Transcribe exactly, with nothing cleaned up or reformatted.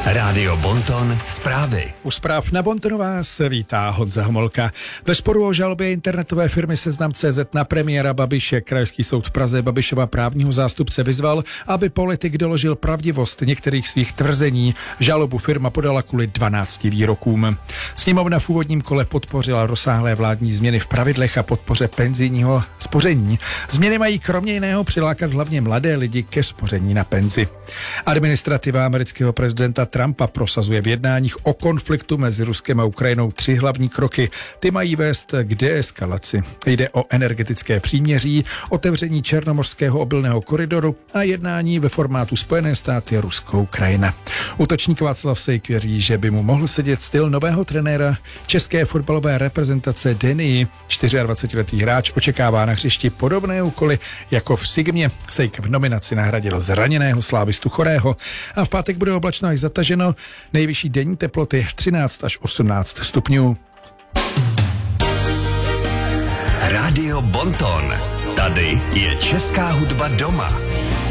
Rádio Bonton zprávy. U zpráv na Bontonu vás vítá Honza Homolka. Ve sporu o žalobě internetové firmy Seznam tečka cé zet na premiéra Babiše Krajský soud v Praze Babišova právního zástupce vyzval, aby politik doložil pravdivost některých svých tvrzení. Žalobu firma podala kvůli dvanácti výrokům. Sněmovna v úvodním kole podpořila rozsáhlé vládní změny v pravidlech a podpoře penzijního spoření. Změny mají kromě jiného přilákat hlavně mladé lidi ke spoření na penzi. Administrativa amerického prezidenta Trumpa prosazuje v jednáních o konfliktu mezi Ruskem a Ukrajinou tři hlavní kroky. Ty mají vést k deeskalaci. Jde o energetické příměří, otevření černomořského obilného koridoru a jednání ve formátu Spojené státy a Rusko-Ukrajina. Útočník Václav Sejk věří, že by mu mohl sedět styl nového trenéra české fotbalové reprezentace Denii. dvacetčtyřletý hráč očekává na hřišti podobné úkoly jako v Sigmě. Sejk v nominaci nahradil zraněného slávistu Chorého a v pátek bude oblačno až zataženo, nejvyšší denní teploty třináct až osmnáct stupňů. Rádio Bonton. Tady je česká hudba doma.